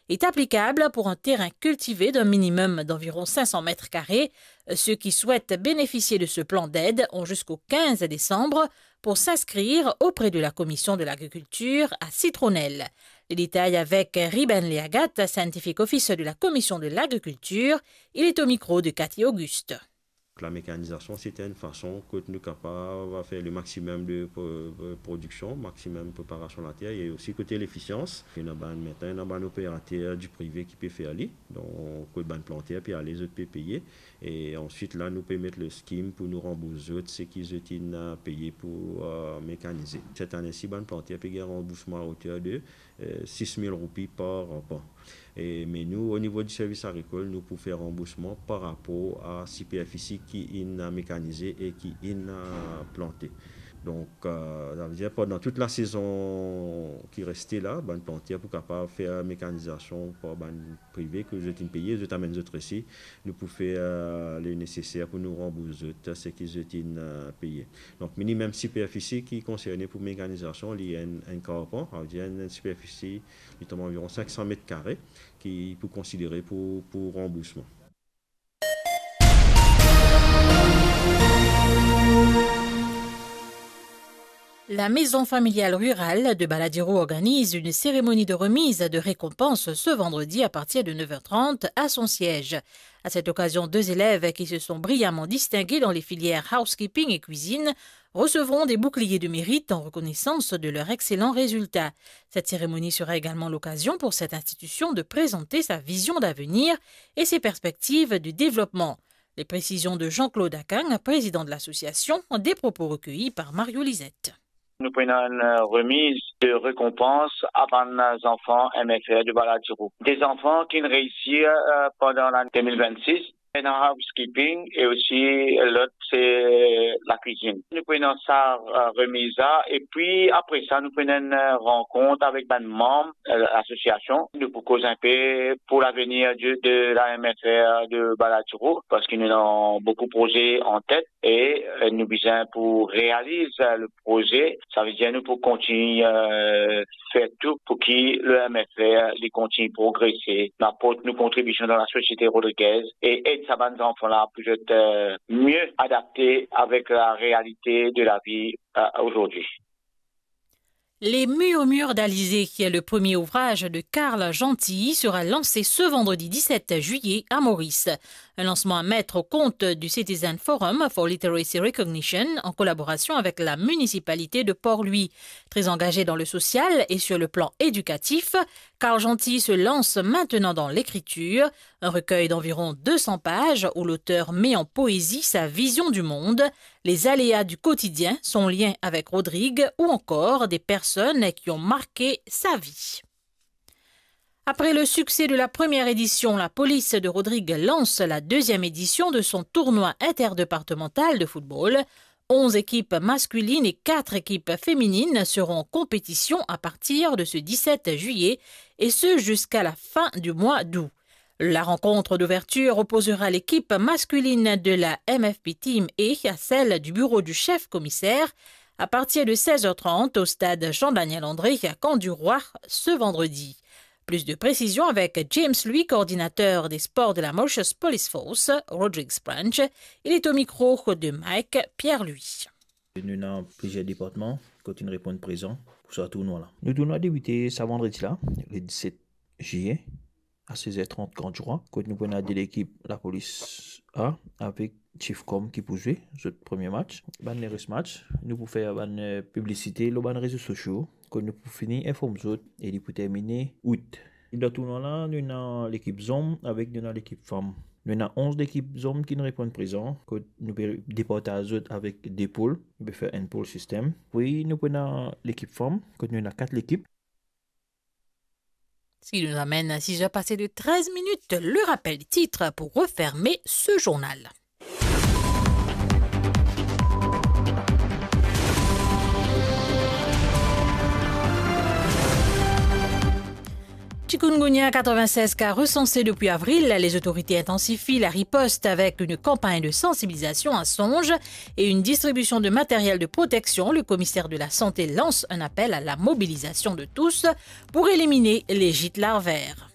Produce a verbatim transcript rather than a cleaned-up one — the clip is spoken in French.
est applicable pour un terrain cultivé d'un minimum d'environ cinq cents mètres carrés. Ceux qui souhaitent bénéficier de ce plan d'aide ont jusqu'au quinze décembre pour s'inscrire auprès de la Commission de l'agriculture à Citronnelle. Les détails avec Riben Leagat, scientifique officer de la Commission de l'agriculture. Il est au micro de Cathy Auguste. La mécanisation, c'était une façon que nous sommes capables de faire le maximum de production, maximum de préparation de la terre, et aussi côté l'efficience. Il y a maintenant un opérateur du privé qui peut faire aller, donc on peut planter puis les autres peuvent payer. Et ensuite là, nous pouvons mettre le scheme pour nous rembourser ce qu'ils ont payé pour euh, mécaniser. Cette année-ci, le planter peut avoir un remboursement à hauteur de euh, six mille roupies par an. Et, mais nous, au niveau du service agricole, nous pouvons faire remboursement par rapport à C P F ici qui a mécanisé et qui a planté. Donc, euh, ça veut dire pendant toute la saison qui restait là, ben, plantier pour capable faire mécanisation pour ben, privé que je t'ai payé, je t'amène d'autres ici, nous pouvons faire euh, le nécessaire pour nous rembourser ce qu'ils ont euh, payé. Donc, minimum C P F ici qui est concerné pour mécanisation, il y a un, un carpent, ça veut dire un C P F ici, il tombe environ cinq cents mètres carrés qui peut considérer pour, pour remboursement. La maison familiale rurale de Baladiro organise une cérémonie de remise de récompense ce vendredi à partir de neuf heures trente à son siège. À cette occasion, deux élèves qui se sont brillamment distingués dans les filières housekeeping et cuisine recevront des boucliers de mérite en reconnaissance de leurs excellents résultats. Cette cérémonie sera également l'occasion pour cette institution de présenter sa vision d'avenir et ses perspectives de développement. Les précisions de Jean-Claude Akang, président de l'association, des propos recueillis par Mario Lisette. Nous prenons une remise de récompense à des enfants M F R de Baladiro. Des enfants qui ont réussi euh, pendant l'année deux mille vingt-six dans le housekeeping et aussi l'autre c'est la cuisine. Nous prenons ça euh, remise là et puis après ça nous prenons une rencontre avec les membres de l'association. Nous pour causer un peu pour l'avenir de, de la M F R de Baladiro parce que nous avons beaucoup de projets en tête et euh, nous besoin pour réaliser le projet. Ça veut dire nous pour continuer euh, faire tout pour que le M F R les continue progresser, n'apporte nos contributions dans la société rodriguaise et aide ces enfants-là pour être euh, mieux adaptés avec la réalité de la vie euh, aujourd'hui. Les Murmures d'Alizé, qui est le premier ouvrage de Carl Gentilly, sera lancé ce vendredi dix-sept juillet à Maurice. Un lancement à mettre au compte du Citizen Forum for Literacy Recognition en collaboration avec la municipalité de Port-Louis. Très engagé dans le social et sur le plan éducatif, Carl Gentilly se lance maintenant dans l'écriture, un recueil d'environ deux cents pages où l'auteur met en poésie sa vision du monde, les aléas du quotidien, son lien avec Rodrigue ou encore des personnes qui ont marqué sa vie. Après le succès de la première édition, la police de Rodrigue lance la deuxième édition de son tournoi interdépartemental de football. Onze équipes masculines et quatre équipes féminines seront en compétition à partir de ce dix-sept juillet et ce jusqu'à la fin du mois d'août. La rencontre d'ouverture opposera l'équipe masculine de la M F P Team et à celle du bureau du chef commissaire à partir de seize heures trente au stade Jean-Daniel André à Camp-du-Roi ce vendredi. Plus de précisions avec James Louis, coordinateur des sports de la Mauritius Police Force, Rodrigues Branch. Il est au micro de Mike Pierre-Louis. Nous avons plusieurs départements qui continuent de répondre présent pour ce tournoi-là. Le tournoi a débuté ce vendredi-là, le dix-sept juillet, à seize heures trente quand je crois. Quand nous prenons de l'équipe la police A avec Chiefcom qui pour jouer ce premier match. Ban les restes match, nous pour faire une publicité, le ban réseaux sociaux. Quand nous pour finir informer autres et pour terminer août. Dans le tournoi là, nous avons l'équipe hommes avec nous avons l'équipe femmes. Nous avons onze équipes hommes qui nous répondent présent. Quand nous pouvons départager avec des pôles, nous pouvons faire un pôle système. Puis nous prenons l'équipe femmes, quand nous avons quatre équipes. Ce qui nous amène à six heures passées de treize minutes, le rappel des titres pour refermer ce journal. Chikungunya, quatre-vingt-seize cas recensés depuis avril. Les autorités intensifient la riposte avec une campagne de sensibilisation à songe et une distribution de matériel de protection. Le commissaire de la Santé lance un appel à la mobilisation de tous pour éliminer les gîtes larvaires.